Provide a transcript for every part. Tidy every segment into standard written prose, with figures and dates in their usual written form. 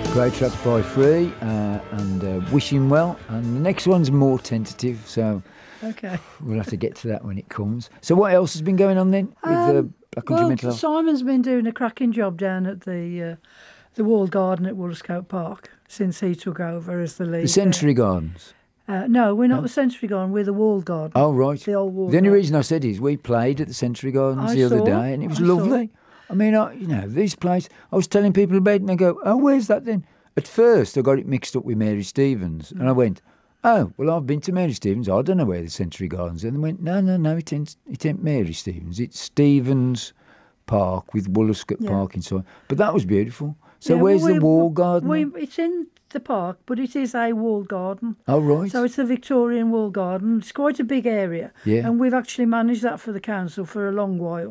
Great track by Free and Wishing Well. And the next one's more tentative, so okay, we'll have to get to that when it comes. So what else has been going on then with Black Country Mental Health? Simon's been doing a cracking job down at the walled garden at Woolscope Park since he took over as the lead. The Century Gardens? No, we're not the Century Garden, we're the walled garden. Oh, right. The old walled The only garden. reason I said is we played at the Century Gardens the other day and it was lovely. I mean, these places, I was telling people about it and they go, oh, where's that then? At first, I got it mixed up with Mary Stevens and I went, oh, well, I've been to Mary Stevens. I don't know where the Century Gardens are. And they went, no, it ain't Mary Stevens. It's Stevens Park with Woolscope Park inside. But that was beautiful. So where's the walled garden? It's in the park, but it is a walled garden. Oh, right. So it's the Victorian walled garden. It's quite a big area. Yeah. And we've actually managed that for the council for a long while.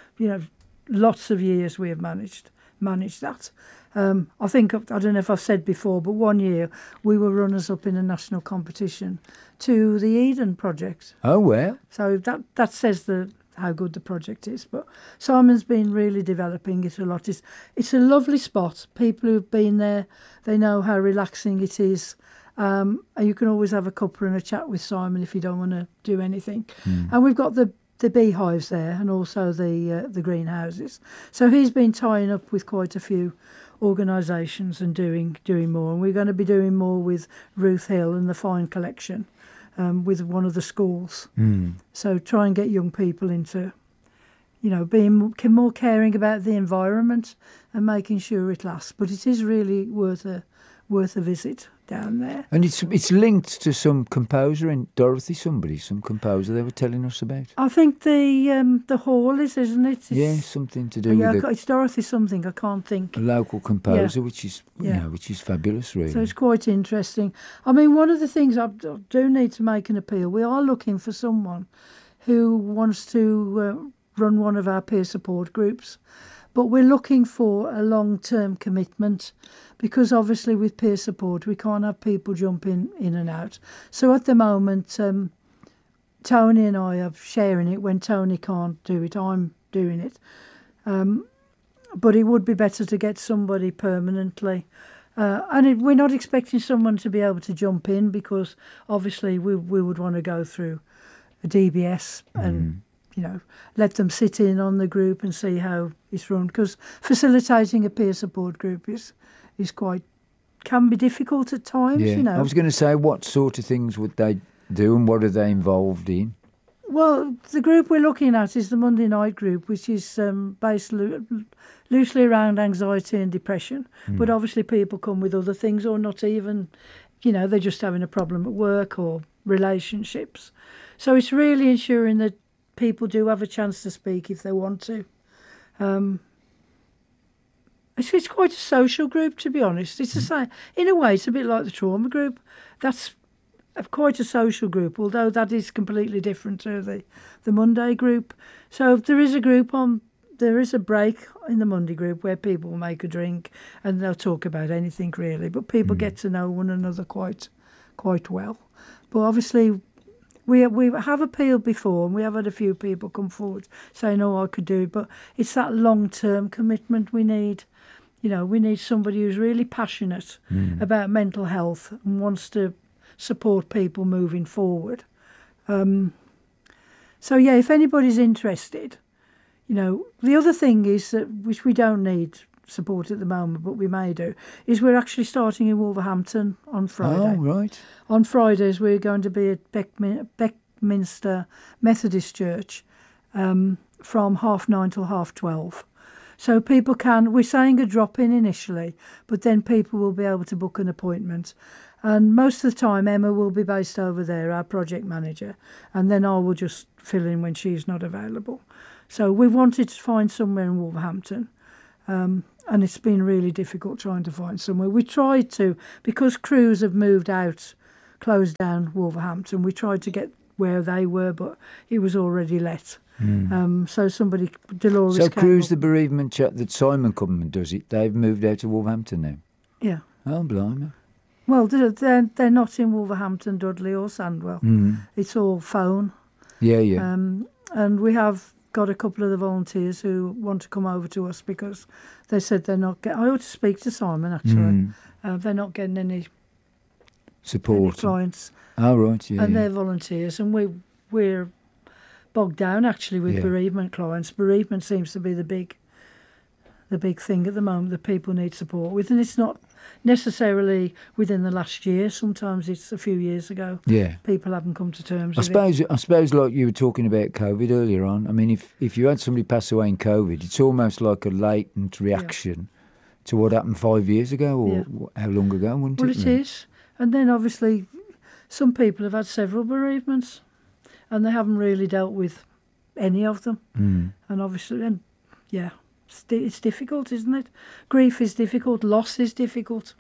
Lots of years we have managed that. I think, I don't know if I've said before, but one year we were runners-up in a national competition to the Eden project. Oh, well. So that says how good the project is. But Simon's been really developing it a lot. It's a lovely spot. People who've been there, they know how relaxing it is. And you can always have a cuppa and a chat with Simon if you don't want to do anything. And we've got the beehives there and also the greenhouses. So he's been tying up with quite a few organisations and doing more. And we're going to be doing more with Ruth Hill and the Fine Collection with one of the schools. So try and get young people into, being more caring about the environment and making sure it lasts. But it is really worth a visit down there. And it's linked to some composer in Dorothy, some composer they were telling us about. I think the hall is, isn't it? It's something to do with it's Dorothy something, I can't think. A local composer, which is which is fabulous, really. So it's quite interesting. I mean, one of the things I do need to make an appeal. We are looking for someone who wants to run one of our peer support groups, but we're looking for a long-term commitment. Because obviously with peer support, we can't have people jumping in and out. So at the moment, Tony and I are sharing it. When Tony can't do it, I'm doing it. But it would be better to get somebody permanently. We're not expecting someone to be able to jump in because obviously we would want to go through a DBS and let them sit in on the group and see how it's run. Because facilitating a peer support group can be difficult at times, I was going to say, what sort of things would they do and what are they involved in? Well, the group we're looking at is the Monday night group, which is based loosely around anxiety and depression. But obviously people come with other things or not even, they're just having a problem at work or relationships. So it's really ensuring that people do have a chance to speak if they want to. It's quite a social group, to be honest. It's the same. In a way, it's a bit like the trauma group. That's quite a social group, although that is completely different to the Monday group. So there is a break in the Monday group where people make a drink and they'll talk about anything really, but people get to know one another quite well. But obviously, we have appealed before and we have had a few people come forward saying, I could do it, but it's that long-term commitment we need. We need somebody who's really passionate about mental health and wants to support people moving forward. If anybody's interested, the other thing is that, which we don't need support at the moment, but we may do, is we're actually starting in Wolverhampton on Friday. Oh, right. On Fridays, we're going to be at Beckminster Methodist Church from 9:30 till 12:30. So people we're saying a drop-in initially, but then people will be able to book an appointment. And most of the time, Emma will be based over there, our project manager, and then I will just fill in when she's not available. So we wanted to find somewhere in Wolverhampton, and it's been really difficult trying to find somewhere. We tried to, because crews have closed down Wolverhampton, we tried to get where they were, but it was already let. So Dolores. So Crews, the bereavement chat that Simon come and does it, they've moved out to Wolverhampton now? Yeah. Oh, blimey. Well, they're not in Wolverhampton, Dudley or Sandwell. It's all phone. Yeah. And we have got a couple of the volunteers who want to come over to us because they said they're not getting... I ought to speak to Simon, actually. They're not getting any support. Clients. Oh, right, yeah. And they're volunteers, and we're bogged down, actually, with bereavement clients. Bereavement seems to be the big thing at the moment that people need support with, and it's not necessarily within the last year. Sometimes it's a few years ago. Yeah. People haven't come to terms with it. I suppose, like you were talking about COVID earlier on, I mean, if you had somebody pass away in COVID, it's almost like a latent reaction to what happened 5 years ago, or how long ago, wouldn't it? Well, it is. And then, obviously, some people have had several bereavements, and they haven't really dealt with any of them. And obviously, it's difficult, isn't it? Grief is difficult. Loss is difficult.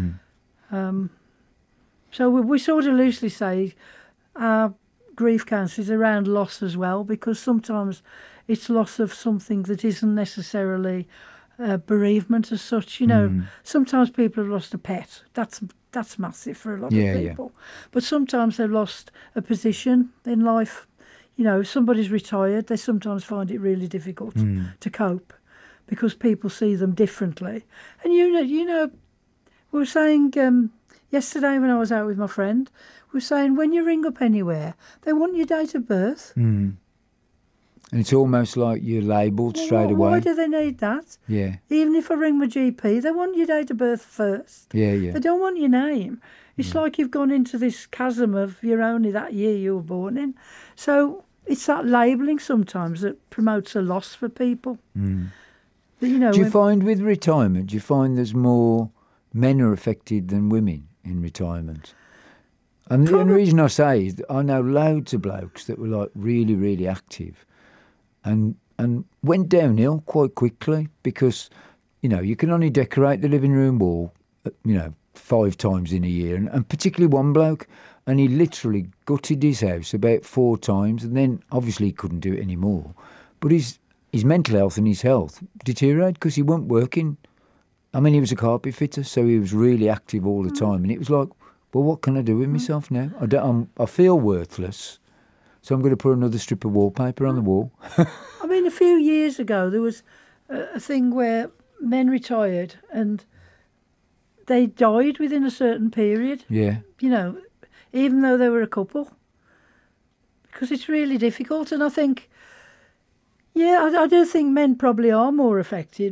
So we sort of loosely say our grief counts is around loss as well, because sometimes it's loss of something that isn't necessarily bereavement as such. You know, sometimes people have lost a pet. That's massive for a lot of people. But sometimes they've lost a position in life. You know, somebody's retired. They sometimes find it really difficult to cope, because people see them differently. And you know, we were saying yesterday when I was out with my friend, we were saying when you ring up anywhere, they want your date of birth. And it's almost like you're labelled straight away. Why do they need that? Yeah. Even if I ring my GP, they want your date of birth first. Yeah. They don't want your name. It's like you've gone into this chasm of you're only that year you were born in. So it's that labelling sometimes that promotes a loss for people. But, you know, do you find with retirement, do you find there's more men are affected than women in retirement? And the only reason I say is that I know loads of blokes that were like really, really active and went downhill quite quickly because, you know, you can only decorate the living room wall, 5 times in a year. And particularly one bloke, and he literally gutted his house about 4 times, and then obviously he couldn't do it anymore. But his mental health and his health deteriorated because he weren't working. I mean, he was a carpet fitter, so he was really active all the time. And it was like, well, what can I do with myself now? I feel worthless, so I'm going to put another strip of wallpaper on the wall. I mean, a few years ago, there was a thing where men retired and they died within a certain period. Yeah. You know, even though they were a couple. Because it's really difficult. And I think, I do think men probably are more affected,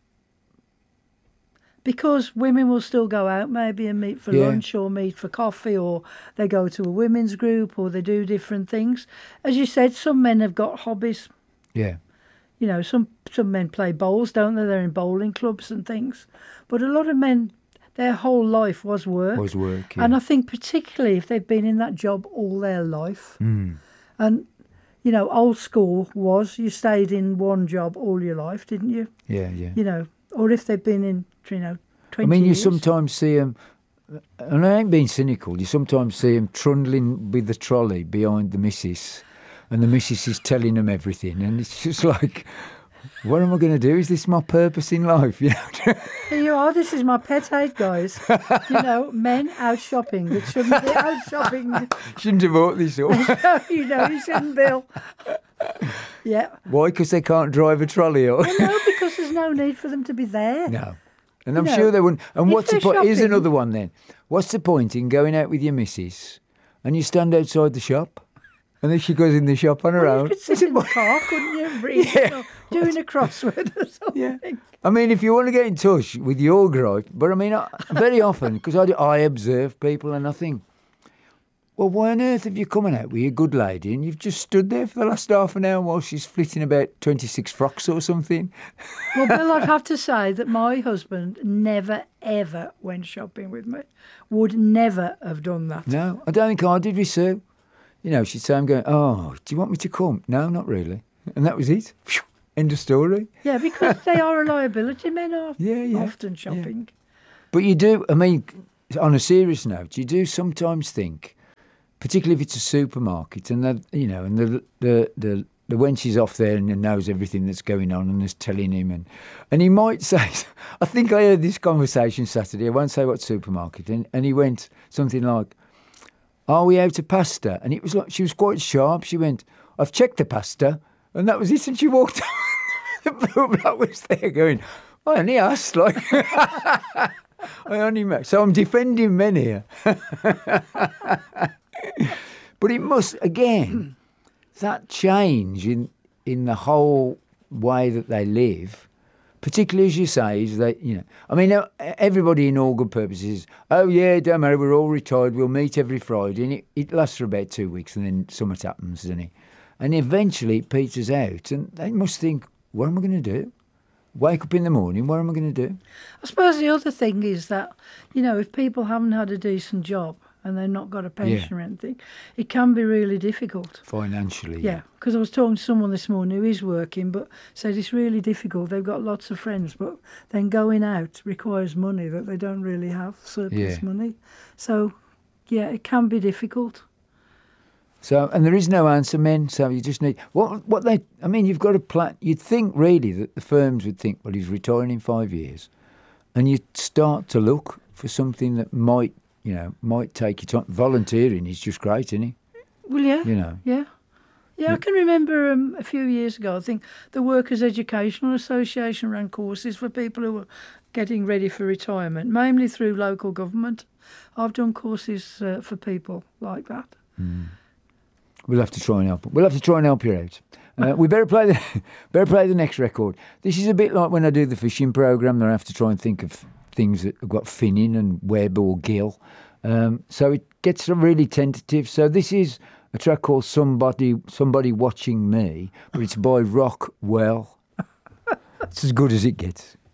because women will still go out maybe and meet for lunch or meet for coffee, or they go to a women's group, or they do different things. As you said, some men have got hobbies. Yeah. You know, some men play bowls, don't they? They're in bowling clubs and things. But a lot of men, their whole life was work. Yeah. And I think particularly if they've been in that job all their life. And, you know, old school was you stayed in one job all your life, didn't you? Yeah. You know, or if they've been in, 20 I mean, you years. sometimes see them, and I ain't being cynical, you sometimes see them trundling with the trolley behind the missus, and the missus is telling them everything, and it's just like, what am I going to do? Is this my purpose in life? You know? Here you are, this is my pet hate, guys. You know, men out shopping that shouldn't be out shopping. Shouldn't have bought this up. You know, you shouldn't, Bill. Yeah. Why? Because they can't drive a trolley up? Well, no, because there's no need for them to be there. No. And I'm sure they wouldn't. And what's the point? Here's another one then. What's the point in going out with your missus and you stand outside the shop and then she goes in the shop on her own? You could sit in the car, couldn't you? Reading, doing a crossword or something. Yeah. I mean, if you want to get in touch with your gripe, but I mean, very often, because I observe people and I think, well, why on earth have you coming out with your good lady and you've just stood there for the last half an hour while she's flitting about 26 frocks or something? Well, Bill, I'd have to say that my husband never, ever went shopping with me. Would never have done that. No, I don't think I did with Sue. You know, she'd say, I'm going, oh, do you want me to come? No, not really. And that was it. End of story. Yeah, because they are a liability. Men are often shopping. Yeah. But you do, I mean, on a serious note, you do sometimes think, particularly if it's a supermarket, and the wench is off there and knows everything that's going on and is telling him, and he might say, I think I heard this conversation Saturday. I won't say what supermarket, and he went something like, "Are we out of pasta?" And it was like she was quite sharp. She went, "I've checked the pasta," And that was it. And she walked out. The blue bloke was there going, I only asked, like. I only met. So I'm defending men here. But it must, again, that change in the whole way that they live, particularly as you say, is that, I mean, everybody in all good purposes, oh yeah, don't matter, we're all retired, we'll meet every Friday, and it lasts for about 2 weeks, and then something happens, doesn't it? And eventually it peters out, and they must think, what am I going to do? Wake up in the morning, what am I going to do? I suppose the other thing is that, if people haven't had a decent job and they've not got a pension or anything, it can be really difficult. Financially. Yeah, because I was talking to someone this morning who is working, but said it's really difficult. They've got lots of friends, but then going out requires money that they don't really have, surplus money. So, yeah, it can be difficult. So, and there is no answer, men. So you just need you've got a plan. You'd think really that the firms would think, well, he's retiring in 5 years, and you'd start to look for something that might take you time. Volunteering is just great, isn't it? Well, yeah, yeah. I can remember a few years ago. I think the Workers' Educational Association ran courses for people who were getting ready for retirement, mainly through local government. I've done courses for people like that. Mm. We'll have to try and help. We'll have to try and help you out. We better play the next record. This is a bit like when I do the fishing programme. I have to try and think of things that have got finning and web or gill. So it gets really tentative. So this is a track called Somebody Watching Me, but it's by Rockwell. It's as good as it gets.